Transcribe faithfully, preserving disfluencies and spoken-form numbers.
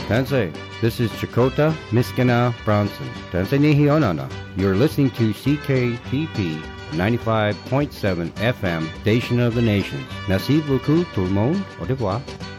Tansei, this is Chakota Miskina Bronson. Tansei Nihionana. You're listening to C K P P ninety-five point seven F M, Station of the Nations. Merci beaucoup tout le monde. Au revoir.